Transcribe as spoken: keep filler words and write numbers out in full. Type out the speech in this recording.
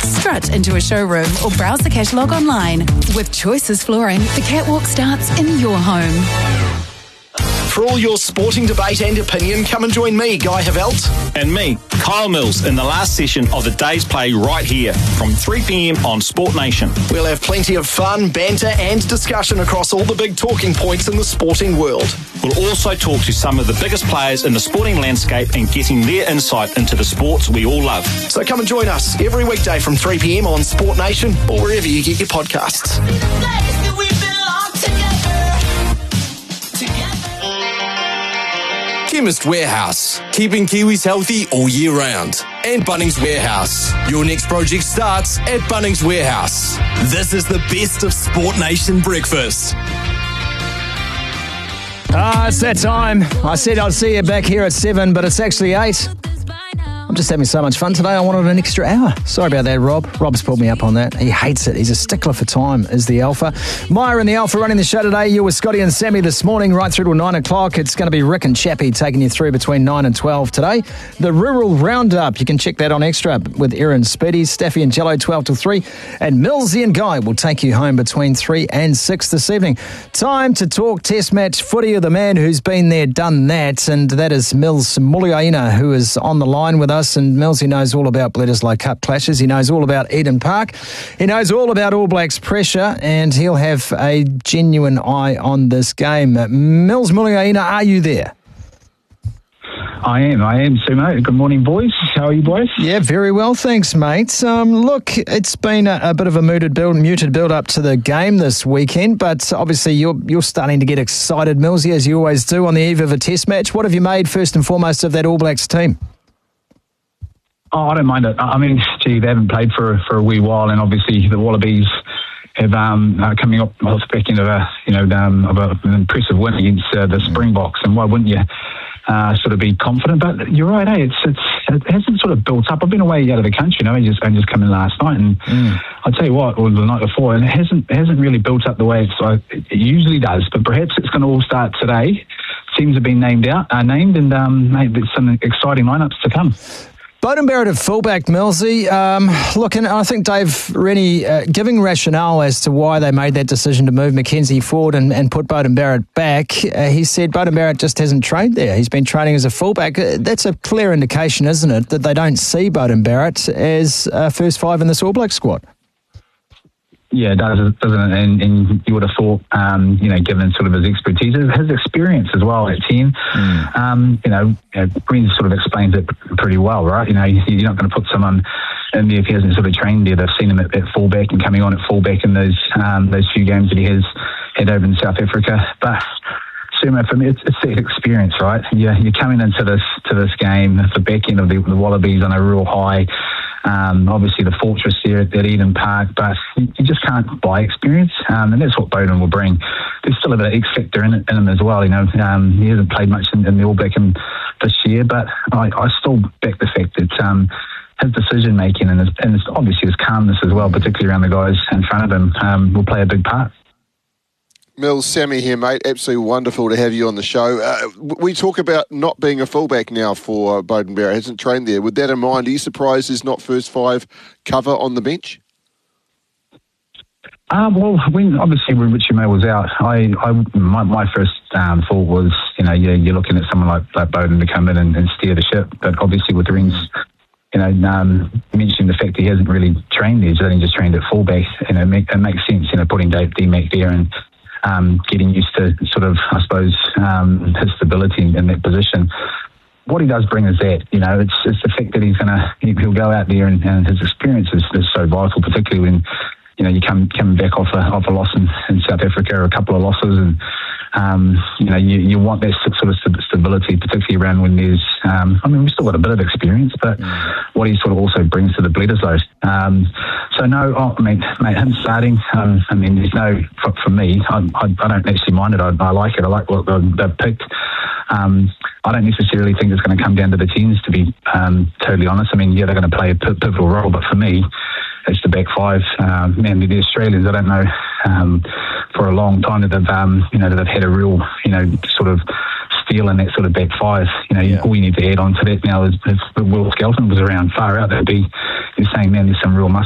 Strut into a showroom or browse the catalogue online. With Choices Flooring, the catwalk starts in your home. For all your sporting debate and opinion, come and join me, Guy Havelt. And me, Kyle Mills, in the last session of the day's play right here from three p.m. on Sport Nation. We'll have plenty of fun, banter and discussion across all the big talking points in the sporting world. We'll also talk to some of the biggest players in the sporting landscape and getting their insight into the sports we all love. So come and join us every weekday from three p.m. on Sport Nation or wherever you get your podcasts. Chemist Warehouse, keeping Kiwis healthy all year round. And Bunnings Warehouse, your next project starts at Bunnings Warehouse. This is the best of Sport Nation breakfast. Ah, it's that time. I said I'd see you back here at seven, but it's actually eight. I'm just having so much fun today, I wanted an extra hour. Sorry about that, Rob. Rob's pulled me up on that. He hates it. He's a stickler for time, is the Alpha. Maya and the Alpha running the show today. You were Scotty and Sammy this morning, right through till nine o'clock. It's going to be Rick and Chappie taking you through between nine and twelve today. The Rural Roundup, you can check that on Extra with Erin Speedy, Staffy and Jello, twelve till three. And Millsy and Guy will take you home between three and six this evening. Time to talk test match footy of the man who's been there, done that, and that is Mills Muliaina, who is on the line with us. And Millsy knows all about Bledisloe Cup clashes. He knows all about Eden Park. He knows all about All Blacks pressure, and he'll have a genuine eye on this game. Mills Muliaina, are you there? I am, I am, Sumo. Good morning, boys. How are you, boys? Yeah, very well, thanks, mate. Um, look, it's been a, a bit of a muted build, muted build up to the game this weekend, but obviously you're you're starting to get excited, Millsy, as you always do on the eve of a test match. What have you made first and foremost of that All Blacks team? Oh, I don't mind it. I mean, gee, they haven't played for for a wee while, and obviously the Wallabies have um, uh, coming up off the back end of a you know um, of a, an impressive win against uh, the Springboks, and why wouldn't you uh, sort of be confident? But you're right, eh? It's it's it hasn't sort of built up. I've been away out of the country, you know, and just and just come in last night, and mm. I'll tell you what, or the night before, and it hasn't it hasn't really built up the way it's, uh, it usually does. But perhaps it's going to all start today. Teams have been named out, uh, named, and um, mate, there's some exciting lineups to come. Beauden Barrett at fullback, Millsy. Um, look, and I think Dave Rennie uh, giving rationale as to why they made that decision to move Mackenzie forward and, and put Beauden Barrett back. Uh, he said Beauden Barrett just hasn't trained there. He's been training as a fullback. Uh, that's a clear indication, isn't it, that they don't see Beauden Barrett as uh, first five in this All Black squad? Yeah, it does, doesn't it? And, and you would have thought, um, you know, given sort of his expertise, his experience as well at ten, mm. um, you know, Green sort of explains it pretty well, right? You know, you're not going to put someone in there if he hasn't sort of trained there. They've seen him at, at fullback and coming on at fullback in those um, those few games that he has had over in South Africa. But Sumo, for me, it's, it's that experience, right? Yeah, you're coming into this to this game at the back end of the, the Wallabies on a real high. Um, obviously, the fortress there at, at Eden Park, but you, you just can't buy experience, um, and that's what Beauden will bring. There's still a bit of X factor in, it, in him as well. You know, um, he hasn't played much in, in the All Black this year, but I, I still back the fact that um, his decision making and, his, and his, obviously his calmness as well, particularly around the guys in front of him, um, will play a big part. Mills, Sammy here, mate. Absolutely wonderful to have you on the show. Uh, we talk about not being a fullback now for uh, Beauden Barrett. Hasn't trained there. With that in mind, are you surprised there's not first five cover on the bench? Uh, well, when obviously when Richie May was out, I, I my, my first um, thought was, you know, you're, you're looking at someone like, like Beauden to come in and, and steer the ship. But obviously with the rings, you know, um, mentioning the fact that he hasn't really trained there, he's only just trained at fullback, you know, make, it makes sense, you know, putting Dave D-Mac there and Um, getting used to sort of, I suppose, um, his stability in, in that position. What he does bring is that, you know, it's, it's the fact that he's going to, he'll go out there and, and his experience is, is so vital, particularly when, you know, you come coming back off a, off a loss in, in South Africa or a couple of losses, and, um, you know, you, you want that sort of stability, particularly around when there's, um, I mean, we've still got a bit of experience, but mm. what he sort of also brings to the Bledisloe. Um, so, no, oh, I mean, mate, him starting, um, I mean, there's no, for, for me, I, I, I don't actually mind it. I, I like it. I like what they've picked. Um, I don't necessarily think it's going to come down to the teams, to be um, totally honest. I mean, yeah, they're going to play a pivotal role, but for me, it's the back five. Uh, man, the Australians, I don't know, um, for a long time that they've, um, you know, that they've had a real, you know, sort of steal in that sort of back five. You know, yeah. all you need to add on to that now is if Will Skelton was around far out, that'd be, you're saying, man, there's some real muscle